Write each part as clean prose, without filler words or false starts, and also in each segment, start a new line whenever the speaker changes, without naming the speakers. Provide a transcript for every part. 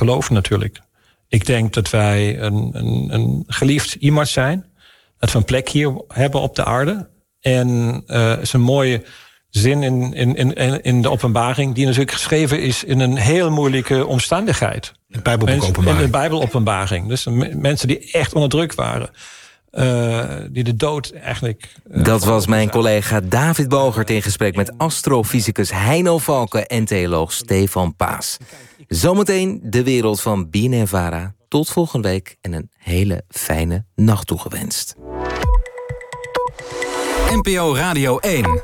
geloven natuurlijk. Ik denk dat wij een geliefd iemand zijn. Dat we een plek hier hebben op de aarde. En het is een mooie zin in de openbaring, die natuurlijk geschreven is in een heel moeilijke omstandigheid.
Het Bijbelboek Openbaring.
In de Bijbelopenbaring. Dus mensen die echt onder druk waren. Die de dood eigenlijk...
Dat was mijn collega David Bogert in gesprek met astrofysicus Heino Valken en theoloog Stefan Paas. Zometeen de wereld van BNNVARA. Tot volgende week en een hele fijne nacht toegewenst.
NPO Radio 1.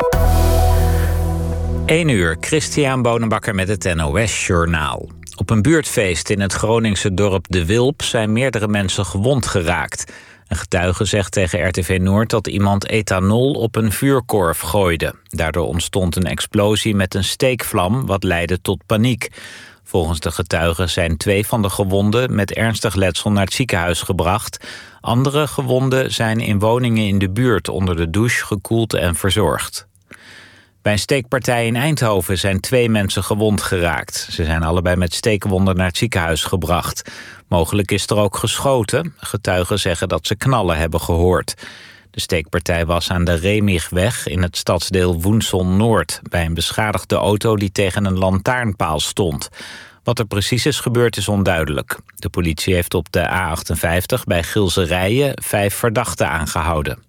1 uur, Christian Bonenbakker met het NOS-journaal. Op een buurtfeest in het Groningse dorp De Wilp zijn meerdere mensen gewond geraakt. Een getuige zegt tegen RTV Noord dat iemand ethanol op een vuurkorf gooide. Daardoor ontstond een explosie met een steekvlam, wat leidde tot paniek. Volgens de getuigen zijn 2 van de gewonden met ernstig letsel naar het ziekenhuis gebracht. Andere gewonden zijn in woningen in de buurt onder de douche gekoeld en verzorgd. Bij een steekpartij in Eindhoven zijn 2 mensen gewond geraakt. Ze zijn allebei met steekwonden naar het ziekenhuis gebracht. Mogelijk is er ook geschoten. Getuigen zeggen dat ze knallen hebben gehoord. De steekpartij was aan de Remigweg in het stadsdeel Woensel-Noord... bij een beschadigde auto die tegen een lantaarnpaal stond. Wat er precies is gebeurd is onduidelijk. De politie heeft op de A58 bij Gilserijen 5 verdachten aangehouden.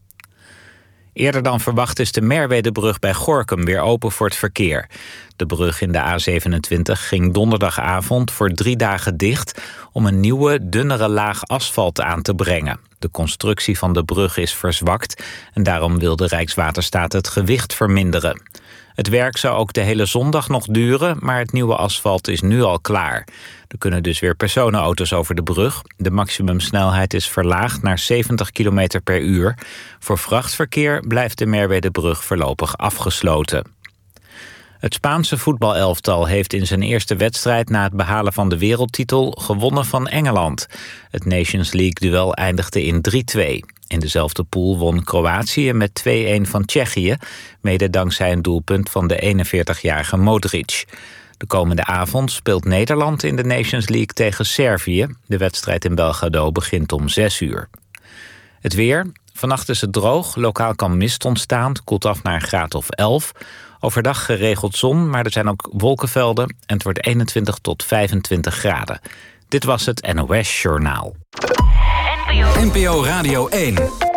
Eerder dan verwacht is de Merwedebrug bij Gorinchem weer open voor het verkeer. De brug in de A27 ging donderdagavond voor 3 dagen dicht om een nieuwe, dunnere laag asfalt aan te brengen. De constructie van de brug is verzwakt en daarom wil de Rijkswaterstaat het gewicht verminderen. Het werk zou ook de hele zondag nog duren, maar het nieuwe asfalt is nu al klaar. Er kunnen dus weer personenauto's over de brug. De maximumsnelheid is verlaagd naar 70 km per uur. Voor vrachtverkeer blijft de Merwedebrug voorlopig afgesloten. Het Spaanse voetbalelftal heeft in zijn eerste wedstrijd na het behalen van de wereldtitel gewonnen van Engeland. Het Nations League-duel eindigde in 3-2. In dezelfde pool won Kroatië met 2-1 van Tsjechië, mede dankzij een doelpunt van de 41-jarige Modric. De komende avond speelt Nederland in de Nations League tegen Servië. De wedstrijd in Belgrado begint om 6 uur. Het weer. Vannacht is het droog. Lokaal kan mist ontstaan. Het koelt af naar een graad of 11. Overdag geregeld zon, maar er zijn ook wolkenvelden. En het wordt 21 tot 25 graden. Dit was het NOS Journaal.
NPO Radio 1.